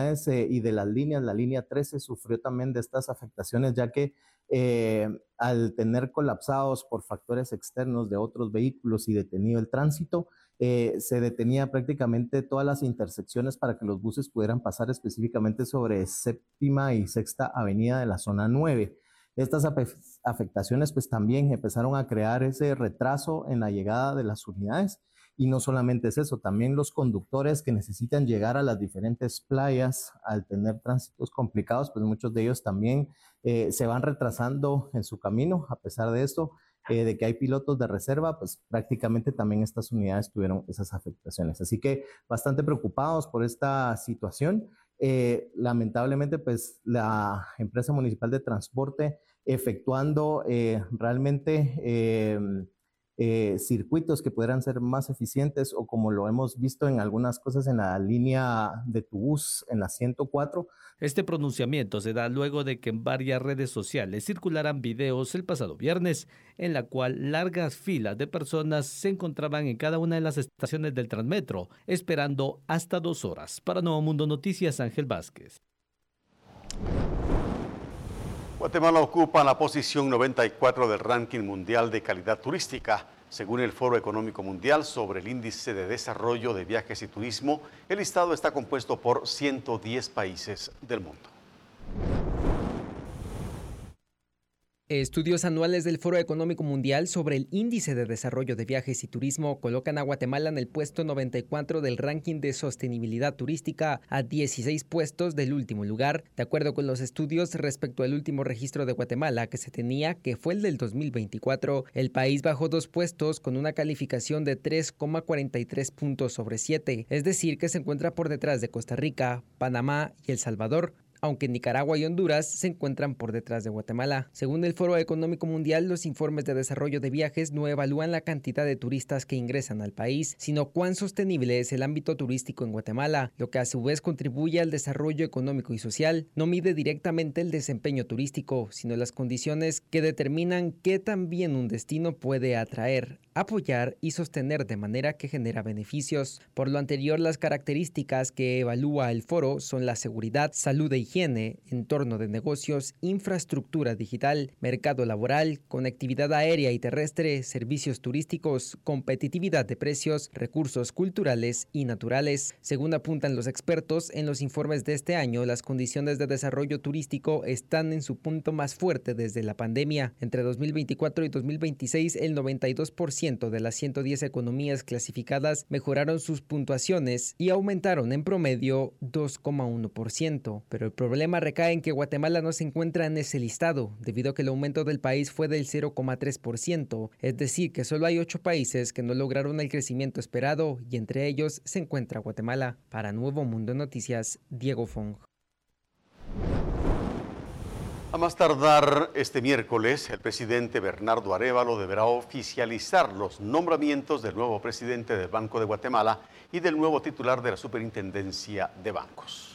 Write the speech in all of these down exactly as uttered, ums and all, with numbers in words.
unidades eh, y de las líneas, la línea trece sufrió también de estas afectaciones, ya que eh, al tener colapsados por factores externos de otros vehículos y detenido el tránsito, eh, se detenía prácticamente todas las intersecciones para que los buses pudieran pasar específicamente sobre séptima y sexta avenida de la zona nueve. Estas afectaciones pues también empezaron a crear ese retraso en la llegada de las unidades. Y no solamente es eso, también los conductores que necesitan llegar a las diferentes playas al tener tránsitos complicados, pues muchos de ellos también eh, se van retrasando en su camino. A pesar de esto, eh, de que hay pilotos de reserva, pues prácticamente también estas unidades tuvieron esas afectaciones. Así que bastante preocupados por esta situación. Eh, lamentablemente, pues la empresa municipal de transporte efectuando eh, realmente... Eh, Eh, circuitos que pudieran ser más eficientes o como lo hemos visto en algunas cosas en la línea de Tubús, en la ciento cuatro. Este pronunciamiento se da luego de que en varias redes sociales circularan videos el pasado viernes, en la cual largas filas de personas se encontraban en cada una de las estaciones del Transmetro, esperando hasta dos horas. Para Nuevo Mundo Noticias, Ángel Vázquez. Guatemala ocupa la posición noventa y cuatro del ranking mundial de calidad turística. Según el Foro Económico Mundial sobre el Índice de Desarrollo de Viajes y Turismo, el listado está compuesto por ciento diez países del mundo. Estudios anuales del Foro Económico Mundial sobre el Índice de Desarrollo de Viajes y Turismo colocan a Guatemala en el puesto noventa y cuatro del ranking de sostenibilidad turística, a dieciséis puestos del último lugar. De acuerdo con los estudios respecto al último registro de Guatemala que se tenía, que fue el del dos mil veinticuatro, el país bajó dos puestos con una calificación de tres coma cuarenta y tres puntos sobre siete, es decir, que se encuentra por detrás de Costa Rica, Panamá y El Salvador, aunque Nicaragua y Honduras se encuentran por detrás de Guatemala. Según el Foro Económico Mundial, los informes de desarrollo de viajes no evalúan la cantidad de turistas que ingresan al país, sino cuán sostenible es el ámbito turístico en Guatemala, lo que a su vez contribuye al desarrollo económico y social. No mide directamente el desempeño turístico, sino las condiciones que determinan qué tan bien un destino puede atraer, apoyar y sostener de manera que genera beneficios. Por lo anterior, las características que evalúa el foro son la seguridad, salud e higiene, entorno de negocios, infraestructura digital, mercado laboral, conectividad aérea y terrestre, servicios turísticos, competitividad de precios, recursos culturales y naturales. Según apuntan los expertos, en los informes de este año, las condiciones de desarrollo turístico están en su punto más fuerte desde la pandemia. Entre dos mil veinticuatro y dos mil veintiséis, el noventa y dos por ciento de las ciento diez economías clasificadas mejoraron sus puntuaciones y aumentaron en promedio dos coma uno por ciento, pero el problema recae en que Guatemala no se encuentra en ese listado, debido a que el aumento del país fue del cero coma tres por ciento, es decir, que solo hay ocho países que no lograron el crecimiento esperado, y entre ellos se encuentra Guatemala. Para Nuevo Mundo Noticias, Diego Fong. A más tardar este miércoles, el presidente Bernardo Arévalo deberá oficializar los nombramientos del nuevo presidente del Banco de Guatemala y del nuevo titular de la Superintendencia de Bancos.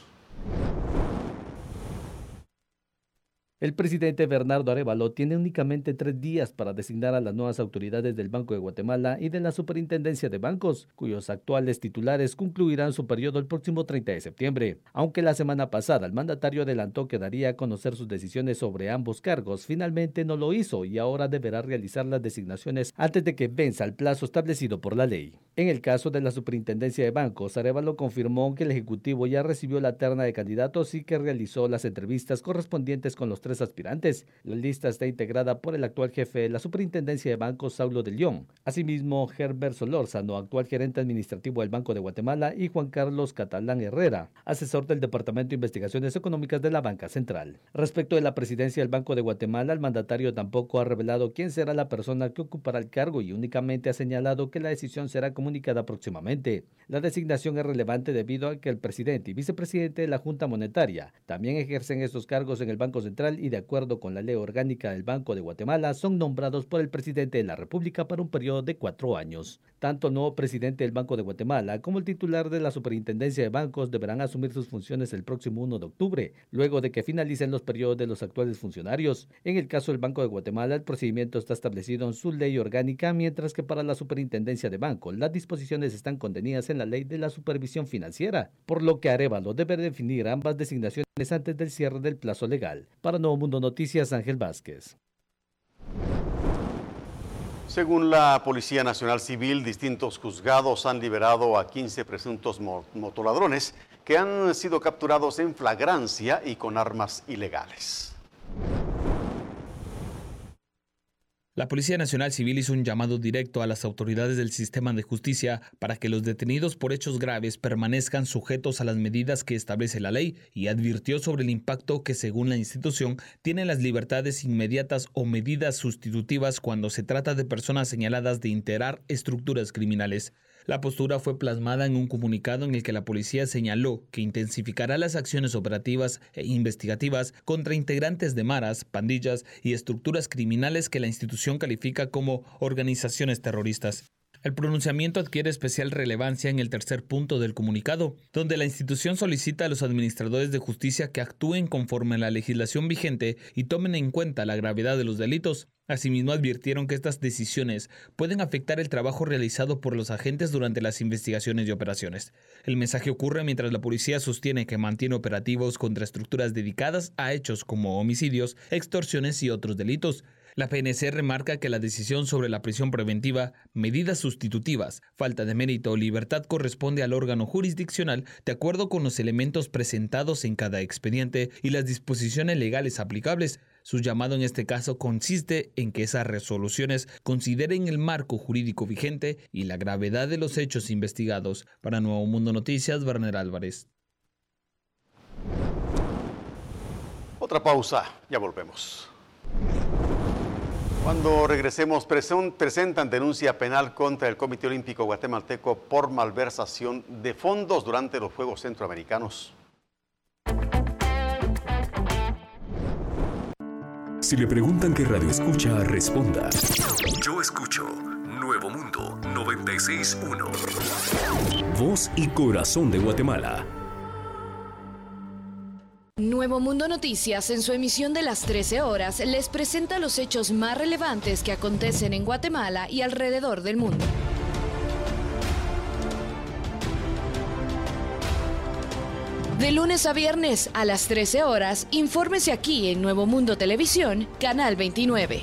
El presidente Bernardo Arévalo tiene únicamente tres días para designar a las nuevas autoridades del Banco de Guatemala y de la Superintendencia de Bancos, cuyos actuales titulares concluirán su periodo el próximo treinta de septiembre. Aunque la semana pasada el mandatario adelantó que daría a conocer sus decisiones sobre ambos cargos, finalmente no lo hizo y ahora deberá realizar las designaciones antes de que venza el plazo establecido por la ley. En el caso de la Superintendencia de Bancos, Arévalo confirmó que el Ejecutivo ya recibió la terna de candidatos y que realizó las entrevistas correspondientes con los tres aspirantes. La lista está integrada por el actual jefe de la Superintendencia de Bancos, Saulo de León, asimismo Herbert Solórzano, actual gerente administrativo del Banco de Guatemala, y Juan Carlos Catalán Herrera, asesor del Departamento de Investigaciones Económicas de la Banca Central. Respecto de la presidencia del Banco de Guatemala, el mandatario tampoco ha revelado quién será la persona que ocupará el cargo y únicamente ha señalado que la decisión será comunicada próximamente. La designación es relevante debido a que el presidente y vicepresidente de la Junta Monetaria también ejercen estos cargos en el Banco Central Mundial y de acuerdo con la ley orgánica del Banco de Guatemala son nombrados por el presidente de la República para un periodo de cuatro años. Tanto el nuevo presidente del Banco de Guatemala como el titular de la Superintendencia de Bancos deberán asumir sus funciones el próximo primero de octubre, luego de que finalicen los periodos de los actuales funcionarios. En el caso del Banco de Guatemala, el procedimiento está establecido en su ley orgánica, mientras que para la Superintendencia de Bancos, las disposiciones están contenidas en la Ley de la Supervisión Financiera, por lo que Arévalo debe definir ambas designaciones antes del cierre del plazo legal. Para Nuevo Mundo Noticias, Ángel Vázquez. Según la Policía Nacional Civil, distintos juzgados han liberado a quince presuntos motoladrones que han sido capturados en flagrancia y con armas ilegales. La Policía Nacional Civil hizo un llamado directo a las autoridades del sistema de justicia para que los detenidos por hechos graves permanezcan sujetos a las medidas que establece la ley y advirtió sobre el impacto que, según la institución, tienen las libertades inmediatas o medidas sustitutivas cuando se trata de personas señaladas de integrar estructuras criminales. La postura fue plasmada en un comunicado en el que la policía señaló que intensificará las acciones operativas e investigativas contra integrantes de maras, pandillas y estructuras criminales que la institución califica como organizaciones terroristas. El pronunciamiento adquiere especial relevancia en el tercer punto del comunicado, donde la institución solicita a los administradores de justicia que actúen conforme a la legislación vigente y tomen en cuenta la gravedad de los delitos. Asimismo, advirtieron que estas decisiones pueden afectar el trabajo realizado por los agentes durante las investigaciones y operaciones. El mensaje ocurre mientras la policía sostiene que mantiene operativos contra estructuras dedicadas a hechos como homicidios, extorsiones y otros delitos. La P N C remarca que la decisión sobre la prisión preventiva, medidas sustitutivas, falta de mérito o libertad corresponde al órgano jurisdiccional de acuerdo con los elementos presentados en cada expediente y las disposiciones legales aplicables. Su llamado en este caso consiste en que esas resoluciones consideren el marco jurídico vigente y la gravedad de los hechos investigados. Para Nuevo Mundo Noticias, Werner Álvarez. Otra pausa, ya volvemos. Cuando regresemos, presentan denuncia penal contra el Comité Olímpico Guatemalteco por malversación de fondos durante los Juegos Centroamericanos. Si le preguntan qué radio escucha, responda. Yo escucho Nuevo Mundo noventa y seis punto uno. Voz y corazón de Guatemala. Nuevo Mundo Noticias, en su emisión de las trece horas, les presenta los hechos más relevantes que acontecen en Guatemala y alrededor del mundo. De lunes a viernes a las trece horas, infórmese aquí en Nuevo Mundo Televisión, Canal veintinueve.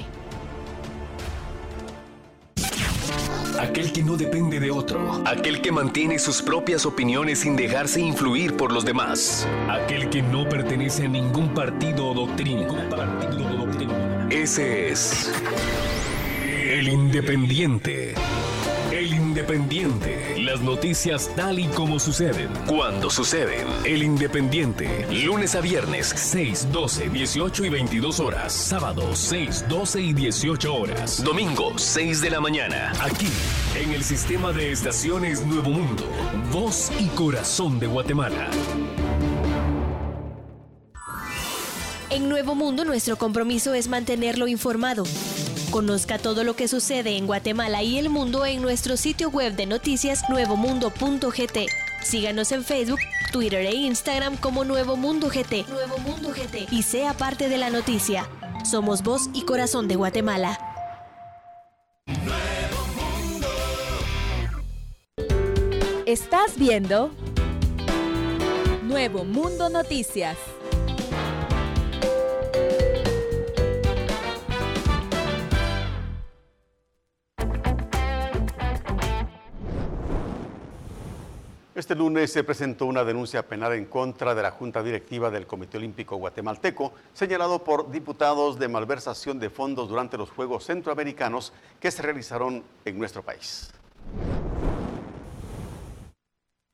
Aquel que no depende de otro. Aquel que mantiene sus propias opiniones sin dejarse influir por los demás. Aquel que no pertenece a ningún partido o doctrina. Partido o doctrina. Ese es el Independiente. El Independiente. Las noticias tal y como suceden. Cuando suceden. El Independiente. Lunes a viernes, seis, doce, dieciocho y veintidós horas. Sábado, seis, doce y dieciocho horas. Domingo, seis de la mañana. Aquí, en el sistema de estaciones Nuevo Mundo. Voz y corazón de Guatemala. En Nuevo Mundo, nuestro compromiso es mantenerlo informado. Conozca todo lo que sucede en Guatemala y el mundo en nuestro sitio web de noticias nuevo mundo punto g t. Síganos en Facebook, Twitter e Instagram como Nuevo Mundo G T. Nuevo Mundo G T. Y sea parte de la noticia. Somos voz y corazón de Guatemala. Nuevo Mundo. Estás viendo Nuevo Mundo Noticias. Este lunes se presentó una denuncia penal en contra de la Junta Directiva del Comité Olímpico Guatemalteco, señalado por diputados de malversación de fondos durante los Juegos Centroamericanos que se realizaron en nuestro país.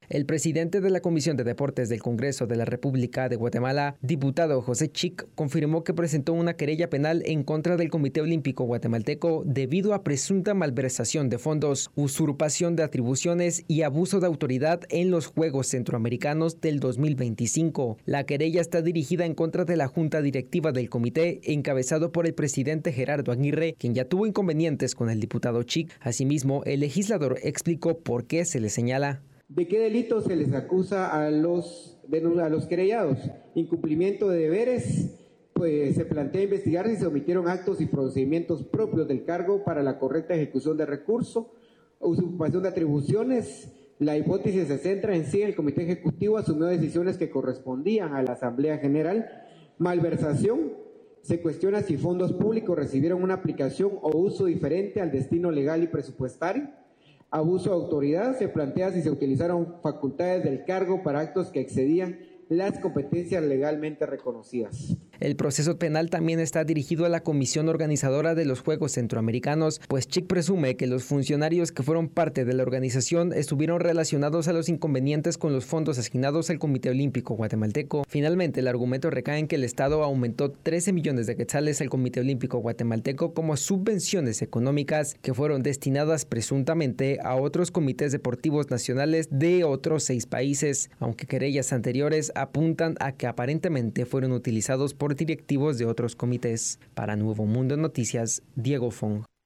El presidente de la Comisión de Deportes del Congreso de la República de Guatemala, diputado José Chic, confirmó que presentó una querella penal en contra del Comité Olímpico Guatemalteco debido a presunta malversación de fondos, usurpación de atribuciones y abuso de autoridad en los Juegos Centroamericanos del dos mil veinticinco. La querella está dirigida en contra de la Junta Directiva del comité, encabezado por el presidente Gerardo Aguirre, quien ya tuvo inconvenientes con el diputado Chic. Asimismo, el legislador explicó por qué se le señala. ¿De qué delito se les acusa a los, a los querellados? Incumplimiento de deberes, pues se plantea investigar si se omitieron actos y procedimientos propios del cargo para la correcta ejecución de recursos, usurpación de atribuciones. La hipótesis se centra en si el Comité Ejecutivo asumió decisiones que correspondían a la Asamblea General. Malversación, se cuestiona si fondos públicos recibieron una aplicación o uso diferente al destino legal y presupuestario. Abuso de autoridad, se plantea si se utilizaron facultades del cargo para actos que excedían las competencias legalmente reconocidas. El proceso penal también está dirigido a la comisión organizadora de los Juegos Centroamericanos, pues Chic presume que los funcionarios que fueron parte de la organización estuvieron relacionados a los inconvenientes con los fondos asignados al Comité Olímpico Guatemalteco. Finalmente, el argumento recae en que el Estado aumentó trece millones de quetzales al Comité Olímpico Guatemalteco como subvenciones económicas que fueron destinadas presuntamente a otros comités deportivos nacionales de otros seis países, aunque querellas anteriores apuntan a que aparentemente fueron utilizados por directivos de otros comités. Para Nuevo Mundo Noticias, Diego Fong.